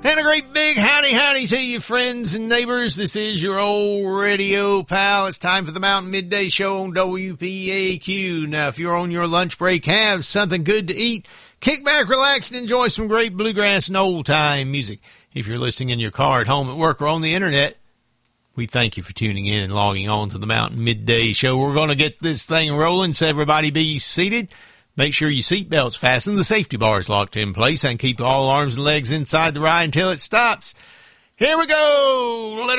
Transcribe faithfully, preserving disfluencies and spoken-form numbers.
And a great big howdy howdy to you, friends and neighbors. This is your old radio pal. It's time for the Mountain Midday Show on W P A Q. Now, if you're on your lunch break, have something good to eat. Kick back, relax, and enjoy some great bluegrass and old-time music. If you're listening in your car, at home, at work, or on the internet, we thank you for tuning in and logging on to the Mountain Midday Show. We're going to get this thing rolling, so everybody be seated. Make sure your seatbelt's fastened, the safety bar is locked in place, and keep all arms and legs inside the ride until it stops. Here we go. Let